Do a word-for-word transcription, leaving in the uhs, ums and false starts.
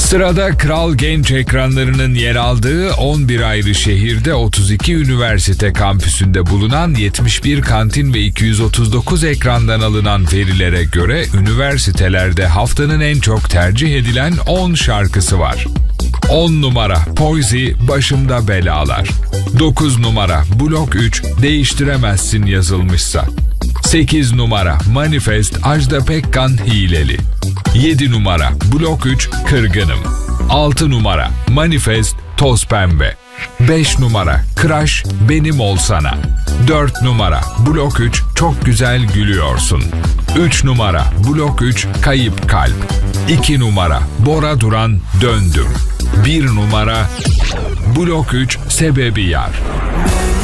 Sırada Kral Genç ekranlarının yer aldığı on bir ayrı şehirde otuz iki üniversite kampüsünde bulunan yetmiş bir kantin ve iki yüz otuz dokuz ekrandan alınan verilere göre üniversitelerde haftanın en çok tercih edilen on şarkısı var. on numara Poizy Başımda Belalar. dokuz numara Blok üç Değiştiremezsin yazılmışsa. sekiz numara Manifest Ajda Pekkan Hileli. yedi numara Blok üç Kırgınım. altı numara Manifest Toz Pembe. beş numara Crush Benim Olsana. dört numara Blok üç Çok Güzel Gülüyorsun. üç numara Blok üç Kayıp Kalp. iki numara Bora Duran Döndüm. bir numara Blok üç Sebebi Yar.